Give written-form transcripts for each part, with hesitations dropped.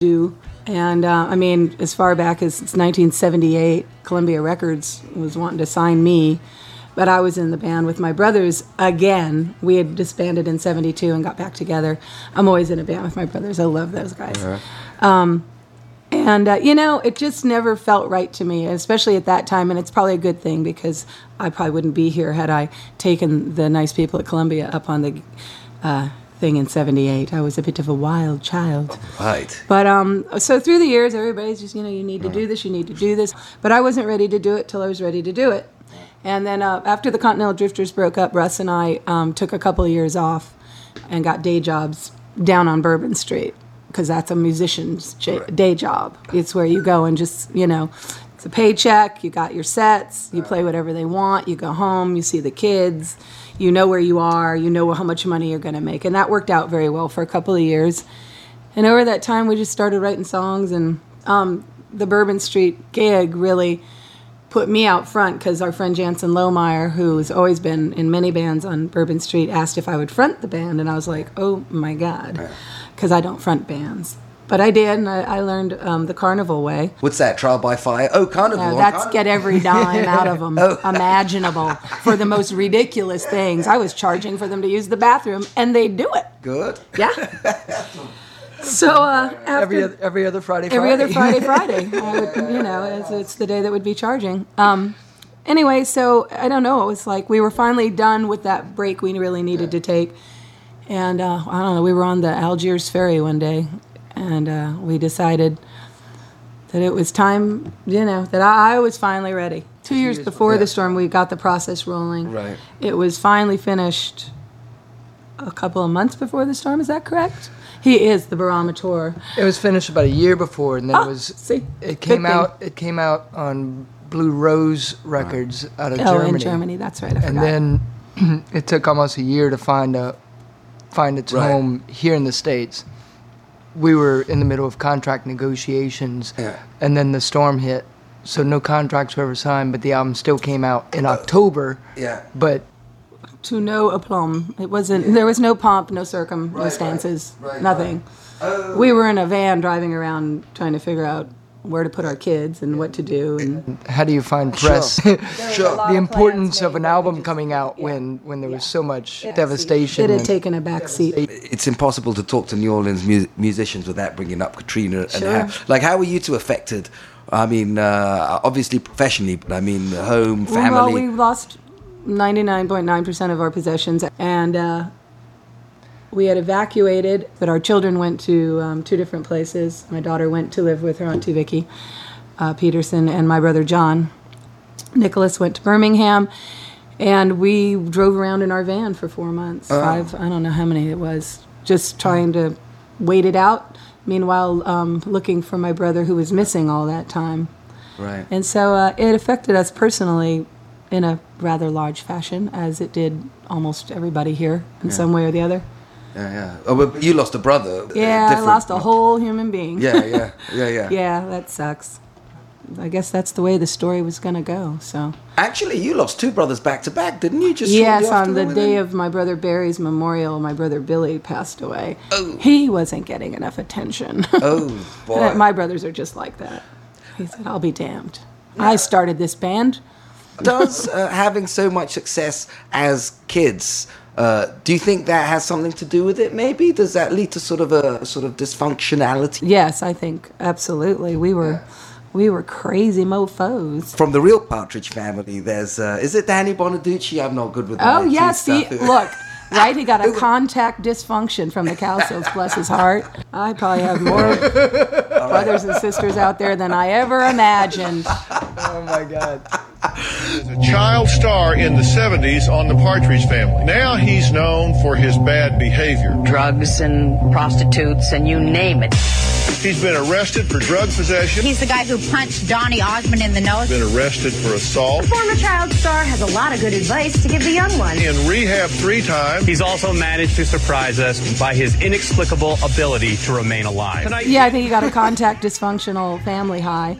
do. And I mean, as far back as 1978, Columbia Records was wanting to sign me, but I was in the band with my brothers again. We had disbanded in 72 and got back together. I'm always in a band with my brothers. I love those guys. And, you know, it just never felt right to me, especially at that time. And it's probably a good thing because I probably wouldn't be here had I taken the nice people at Columbia up on the thing in 78. I was a bit of a wild child. Right. But so through the years, everybody's just, you know, you need to do this, you need to do this. But I wasn't ready to do it till I was ready to do it. And then after the Continental Drifters broke up, Russ and I took a couple of years off and got day jobs down on Bourbon Street, because that's a musician's day job. It's where you go and just, you know, it's a paycheck, you got your sets, you play whatever they want, you go home, you see the kids, you know where you are, you know how much money you're going to make. And that worked out very well for a couple of years. And over that time, we just started writing songs, and the Bourbon Street gig really put me out front because our friend Jansen Lohmeyer, who's always been in many bands on Bourbon Street, asked if I would front the band, and I was like, oh my God, because I don't front bands. But I did, and I learned the Carnival way. What's that, Trial by Fire? Oh, Carnival. That's get every dime out of them imaginable for the most ridiculous things. I was charging for them to use the bathroom, and they'd do it. Good. Yeah. So after every other Friday. Every other Friday. I would, you know, it's the day that would be charging. Anyway, so I don't know. It was like we were finally done with that break we really needed to take, and I don't know. We were on the Algiers ferry one day, and we decided that it was time. You know, that I was finally ready. 2 years before the storm, we got the process rolling. Right. It was finally finished a couple of months before the storm. Is that correct? He is the barometer. It was finished about a year before, and then it came out on Blue Rose Records out of Germany. In Germany, that's right. I forgot. And then it took almost a year to find its home here in the States. We were in the middle of contract negotiations, and then the storm hit, so no contracts were ever signed. But the album still came out in October. But to no aplomb. It wasn't. There was no pomp, no circumstances, nothing. We were in a van driving around trying to figure out where to put our kids and what to do. And how do you find press? The importance of an album coming out when there was so much devastation. It had taken a back seat. It's impossible to talk to New Orleans musicians without bringing up Katrina. And how were you two affected? I mean, obviously professionally, but I mean, home, family. Well, we lost 99.9% of our possessions, and we had evacuated, but our children went to two different places. My daughter went to live with her Auntie Vicky Peterson, and my brother John Nicholas went to Birmingham, and we drove around in our van for 4 months. 5, I don't know how many it was, just trying to wait it out. Meanwhile, looking for my brother who was missing all that time. Right. And so it affected us personally in a rather large fashion, as it did almost everybody here in some way or the other. Yeah. Oh, but you lost a brother. Yeah, I lost a whole human being. Yeah. Yeah, that sucks. I guess that's the way the story was going to go. So actually, you lost 2 brothers back to back, didn't you? Yes, on the day of my brother Barry's memorial, my brother Billy passed away. Oh. He wasn't getting enough attention. Oh, boy. My brothers are just like that. He said, I'll be damned. Yeah. I started this band. Does having so much success as kids, do you think that has something to do with it, maybe? Does that lead to sort of dysfunctionality? Yes, I think absolutely. We were crazy mofos. From the real Partridge Family, there's is it Danny Bonaducci? I'm not good with that. Oh yeah, see, look, right? He got a contact dysfunction from the Cowsills, bless his heart. I probably have more brothers and sisters out there than I ever imagined. Oh my God. As a child star in the 70s on the Partridge Family. Now he's known for his bad behavior. Drugs and prostitutes and you name it. He's been arrested for drug possession. He's the guy who punched Donnie Osmond in the nose. Been arrested for assault. The former child star has a lot of good advice to give the young one. In rehab 3 times. He's also managed to surprise us by his inexplicable ability to remain alive. Yeah, I think he got a contact dysfunctional family high.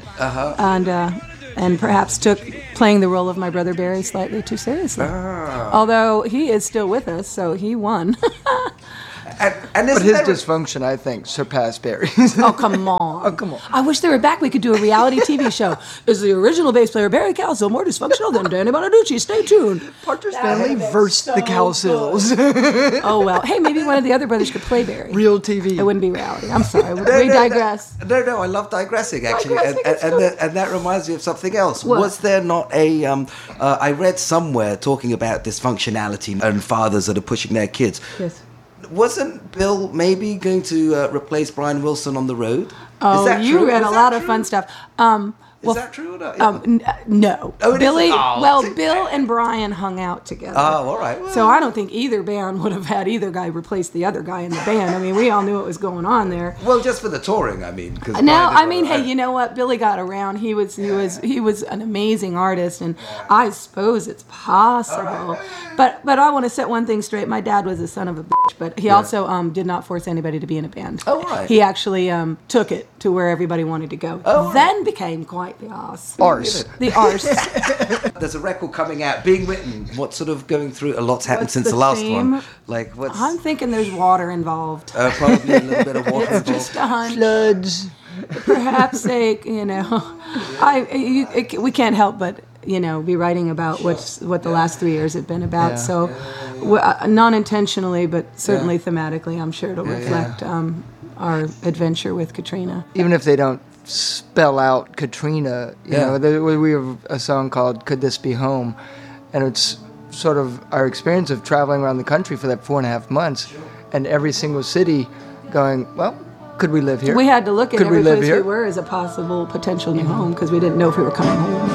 And perhaps took playing the role of my brother Barry slightly too seriously. Although he is still with us, so he won. And But isn't his there a- dysfunction, I think, surpassed Barry's. Oh, come on. Oh, come on. I wish they were back. We could do a reality TV show. Is the original bass player Barry Calsill more dysfunctional than Danny Bonaducci? Stay tuned. Partridge Family versus the Calsills. Oh, well. Hey, maybe one of the other brothers could play Barry. Real TV. It wouldn't be reality. I'm sorry. We digress. No, I love digressing, actually. And that reminds me of something else. What? Was there not a... I read somewhere talking about dysfunctionality and fathers that are pushing their kids. Yes. Wasn't Bill maybe going to replace Brian Wilson on the road? Oh, Is that you true? read Is a that lot of true? fun stuff. Is that true or not? No. Oh, it Billy. isn't? Oh, well, see. Bill and Brian hung out together. Oh, all right. Well, So I don't think either band would have had either guy replace the other guy in the band. I mean, we all knew what was going on there. well, just for the touring, I mean. 'Cause Now, Brian I did mean, all right. hey, you know what? Billy got around. He was an amazing artist, and I suppose it's possible. But I want to set one thing straight. My dad was a son of a bitch, but he also did not force anybody to be in a band. Oh, right. He actually took it to where everybody wanted to go. Oh, then became quite the arse. Arse. The arse. There's a record coming out, being written. What's sort of going through? A lot's happened What's since the the last theme? one. Like, what's... I'm thinking there's water involved. probably a little bit of water It's just a hunch. Floods. Perhaps we can't help but be writing about what the last 3 years have been about. Yeah. So non-intentionally, but certainly thematically, I'm sure it'll reflect our adventure with Katrina. Even if they don't spell out Katrina, you know, we have a song called "Could This Be Home," and it's sort of our experience of traveling around the country for that 4.5 months, and every single city going, well, could we live here? We had to look at Could we every live place here? we were as a possible potential new home because we didn't know if we were coming home.